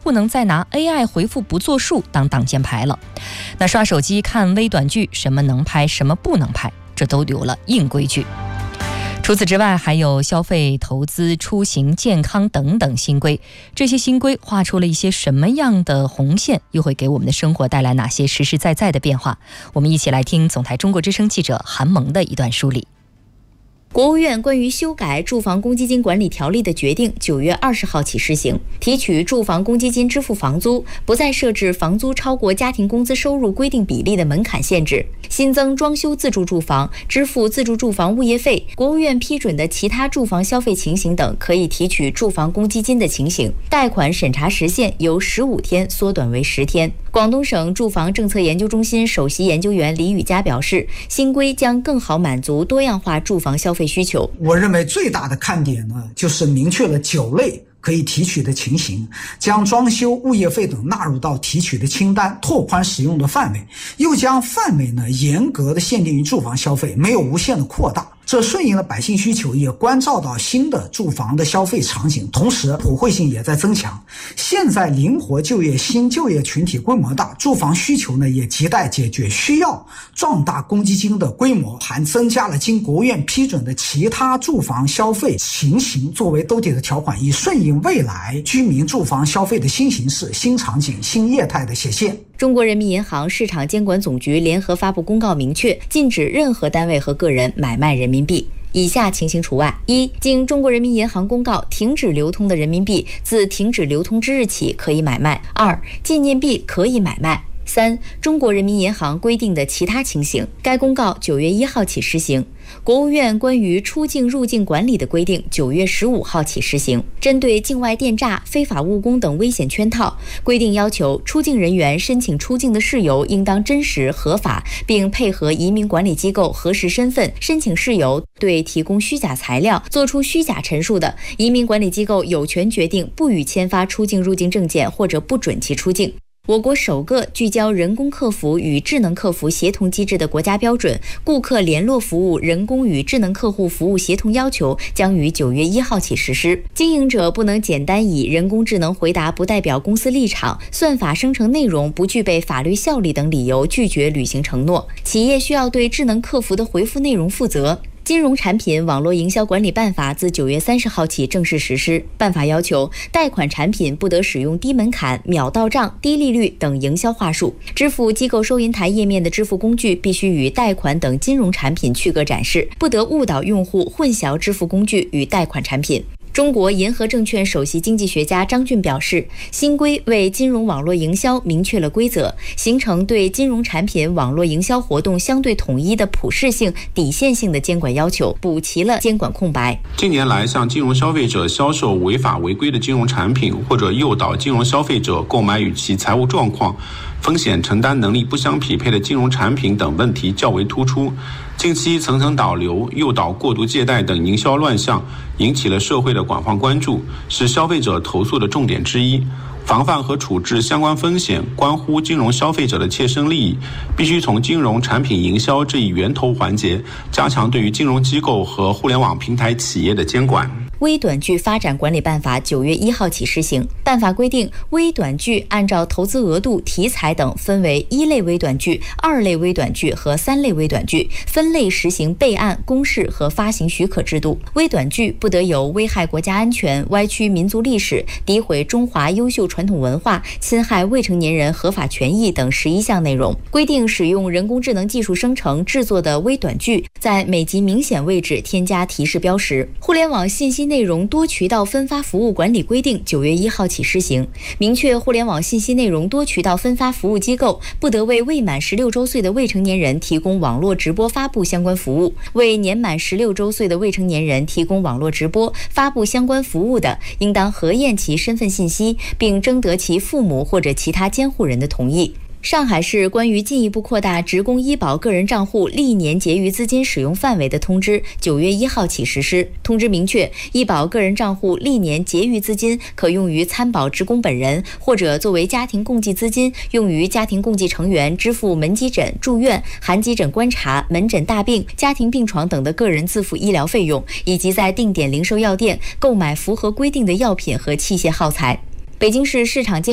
不能再拿 AI 回复不作数当挡箭牌了。那刷手机看微短剧，什么能拍，什么不能拍，这都有了硬规矩。除此之外，还有消费、投资、出行、健康等等新规。这些新规画出了一些什么样的红线，又会给我们的生活带来哪些实实在在的变化？我们一起来听总台中国之声记者韩萌的一段梳理。 国务院关于修改住房公积金管理条例的决定9月20号起施行，提取住房公积金支付房租，不再设置房租超过家庭工资收入规定比例的门槛限制，新增装修自住住房、支付自住住房物业费、国务院批准的其他住房消费情形等可以提取住房公积金的情形，贷款审查时限由15天缩短为10天。广东省住房政策研究中心首席研究员李宇佳表示，新规将更好满足多样化住房消费需求。 我认为最大的看点呢，就是明确了9类可以提取的情形，将装修、物业费等纳入到提取的清单，拓宽使用的范围，又将范围呢严格的限定于住房消费，没有无限的扩大。这顺应了百姓需求，也关照到新的住房的消费场景，同时普惠性也在增强。现在灵活就业、新就业群体规模大，住房需求呢也亟待解决，需要壮大公积金的规模，还增加了经国务院批准的其他住房消费情形作为兜底的条款，以顺应未来居民住房消费的新形势、新场景、新业态的显现。 中国人民银行市场监管总局联合发布公告，明确禁止任何单位和个人买卖人民币。以下情形除外：一、经中国人民银行公告停止流通的人民币，自停止流通之日起可以买卖；二、纪念币可以买卖；三、中国人民银行规定的其他情形。该公告9月1号起施行。国务院关于出境入境管理的规定9月15号起施行。针对境外电诈、非法务工等危险圈套，规定要求出境人员申请出境的事由应当真实合法，并配合移民管理机构核实身份。申请事由对提供虚假材料、作出虚假陈述的，移民管理机构有权决定不予签发出境入境证件或者不准其出境。我国首个聚焦人工客服与智能客服协同机制的国家标准《顾客联络服务人工与智能客户服务协同要求》将于9月1号起实施。经营者不能简单以人工智能回答不代表公司立场、算法生成内容不具备法律效力等理由拒绝履行承诺。企业需要对智能客服的回复内容负责。金融产品网络营销管理办法自9月30号起正式实施。办法要求，贷款产品不得使用低门槛、秒到账、低利率等营销话术。支付机构收银台页面的支付工具必须与贷款等金融产品区隔展示，不得误导用户混淆支付工具与贷款产品。中国银河证券首席经济学家张俊表示，新规为金融网络营销明确了规则，形成对金融产品网络营销活动相对统一的普适性、底线性的监管要求，补齐了监管空白。 近年来，向金融消费者销售违法违规的金融产品，或者诱导金融消费者购买与其财务状况、风险承担能力不相匹配的金融产品等问题较为突出。近期层层导流、诱导过度借贷等营销乱象引起了社会的广泛关注，是消费者投诉的重点之一。防范和处置相关风险关乎金融消费者的切身利益，必须从金融产品营销这一源头环节加强对于金融机构和互联网平台企业的监管。 微短剧发展管理办法9月1号起施行。办法规定，微短剧按照投资额度、题材等分为1类微短剧、2类微短剧和3类微短剧，分类实行备案、公示和发行许可制度。微短剧不得有危害国家安全、歪曲民族历史、诋毁中华优秀传统文化、侵害未成年人合法权益等11项内容。规定使用人工智能技术生成制作的微短剧，在每集明显位置添加提示标识。互联网信息内容多渠道分发服务管理规定9月1号起施行，明确互联网信息内容多渠道分发服务机构不得为未满16周岁的未成年人提供网络直播发布相关服务，为年满16周岁的未成年人提供网络直播发布相关服务的，应当核验其身份信息，并征得其父母或者其他监护人的同意。上海市关于进一步扩大职工医保个人账户历年结余资金使用范围的通知9月1号起实施。通知明确，医保个人账户历年结余资金可用于参保职工本人，或者作为家庭共济资金，用于家庭共济成员支付门急诊、住院、含急诊观察、门诊大病、家庭病床等的个人自付医疗费用，以及在定点零售药店购买符合规定的药品和器械耗材。北京市市场监